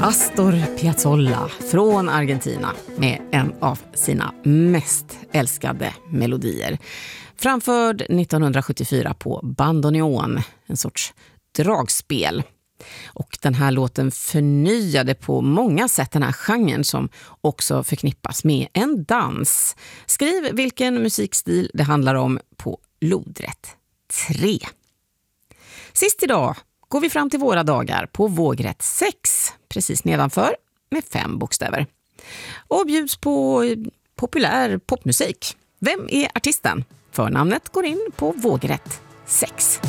Astor Piazzolla från Argentina med en av sina mest älskade melodier. Framförd 1974 på bandoneon, en sorts dragspel. Och den här låten förnyade på många sätt den här genren som också förknippas med en dans. Skriv vilken musikstil det handlar om på lodrätt 3. Sist idag går vi fram till våra dagar på vågrätt 6, precis nedanför med 5 bokstäver. Och bjuds på populär popmusik. Vem är artisten? Förnamnet går in på vågrätt 6.